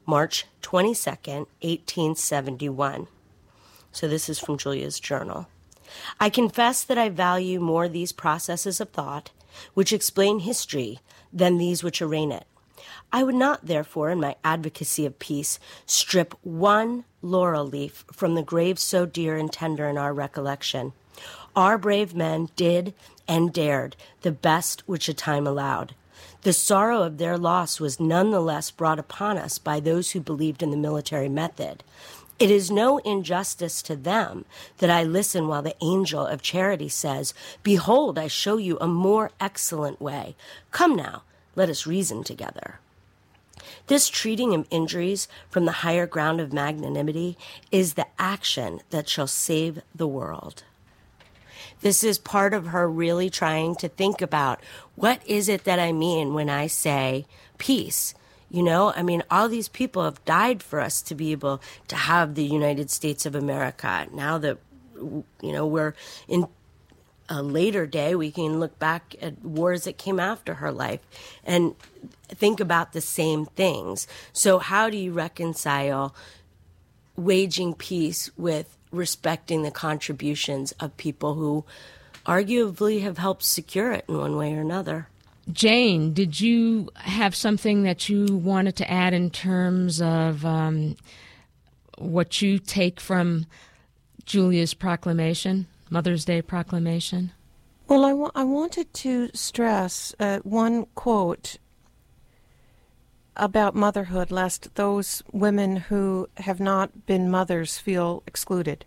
March 22nd, 1871. So this is from Julia's journal. I confess that I value more these processes of thought, which explain history, than these which arraign it. I would not, therefore, in my advocacy of peace, strip one laurel leaf from the grave so dear and tender in our recollection. Our brave men did and dared the best which a time allowed. The sorrow of their loss was none the less brought upon us by those who believed in the military method. It is no injustice to them that I listen while the angel of charity says, "Behold, I show you a more excellent way. Come now, let us reason together." This treating of injuries from the higher ground of magnanimity is the action that shall save the world. This is part of her really trying to think about, what is it that I mean when I say peace? You know, I mean, all these people have died for us to be able to have the United States of America. Now that, you know, we're in a later day, we can look back at wars that came after her life and think about the same things. So how do you reconcile waging peace with respecting the contributions of people who arguably have helped secure it in one way or another? Jane, did you have something that you wanted to add in terms of what you take from Julia's proclamation, Mother's Day proclamation? Well, I wanted to stress one quote about motherhood, lest those women who have not been mothers feel excluded.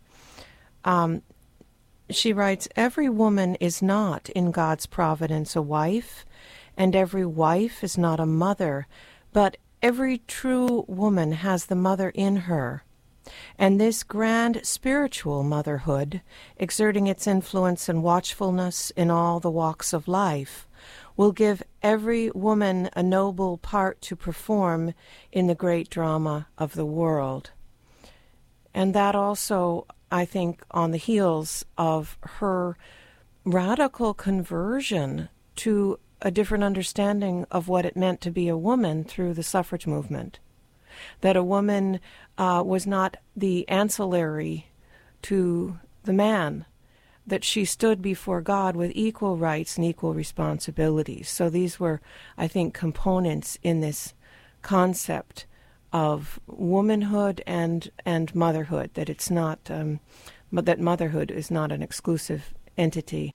She writes, "Every woman is not in God's providence a wife, and every wife is not a mother, but every true woman has the mother in her. And this grand spiritual motherhood, exerting its influence and watchfulness in all the walks of life, will give every woman a noble part to perform in the great drama of the world." And that also, I think, on the heels of her radical conversion to a different understanding of what it meant to be a woman through the suffrage movement. That a woman was not the ancillary to the man, that she stood before God with equal rights and equal responsibilities. So these were, I think, components in this concept of womanhood and motherhood, that it's not, that motherhood is not an exclusive entity.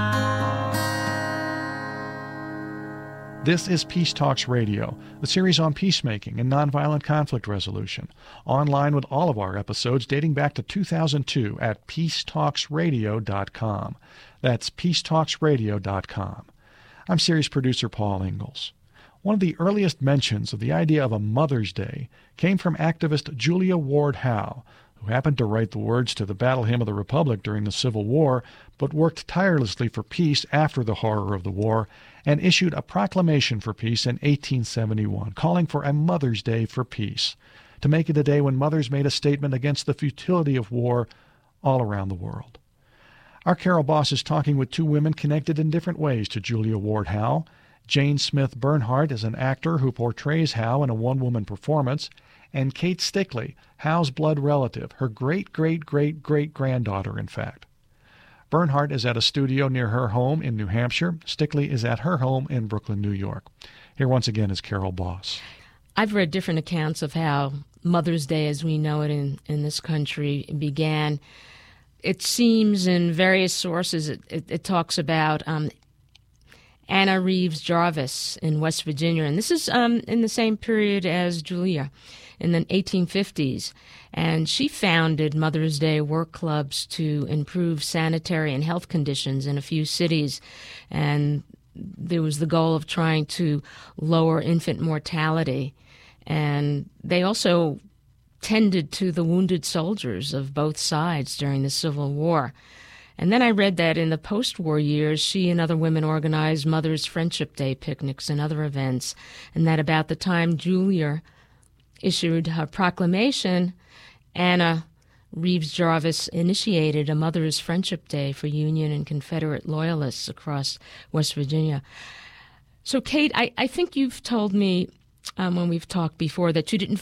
This is Peace Talks Radio, the series on peacemaking and nonviolent conflict resolution, online with all of our episodes dating back to 2002 at peacetalksradio.com. That's peacetalksradio.com. I'm series producer Paul Ingalls. One of the earliest mentions of the idea of a Mother's Day came from activist Julia Ward Howe, who happened to write the words to the Battle Hymn of the Republic during the Civil War, but worked tirelessly for peace after the horror of the war, and issued a proclamation for peace in 1871, calling for a Mother's Day for peace, to make it a day when mothers made a statement against the futility of war all around the world. Our Carol Boss is talking with two women connected in different ways to Julia Ward Howe. Jane Smith Bernhardt is an actor who portrays Howe in a one-woman performance, and Kate Stickley, Howe's blood relative, her great-great-great-great-granddaughter, in fact. Bernhardt is at a studio near her home in New Hampshire. Stickley is at her home in Brooklyn, New York. Here once again is Carol Boss. I've read different accounts of how Mother's Day, as we know it in this country, began. It seems in various sources it talks about Anna Reeves Jarvis in West Virginia, and this is in the same period as Julia, in the 1850s. And she founded Mother's Day work clubs to improve sanitary and health conditions in a few cities. And there was the goal of trying to lower infant mortality. And they also tended to the wounded soldiers of both sides during the Civil War. And then I read that in the post-war years, she and other women organized Mother's Friendship Day picnics and other events, and that about the time Julia issued her proclamation, Anna Reeves Jarvis initiated a Mother's Friendship Day for Union and Confederate loyalists across West Virginia. So, Kate, I think you've told me when we've talked before that you didn't